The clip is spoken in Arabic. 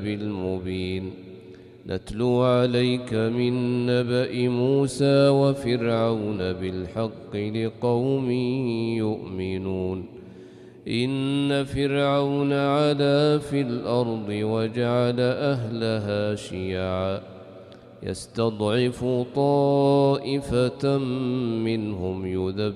بالمبين نتلو عليك من نبأ موسى وفرعون بالحق لقوم يؤمنون إن فرعون علا في الأرض وجعل أهلها شيعا يستضعف طائفة منهم يذبح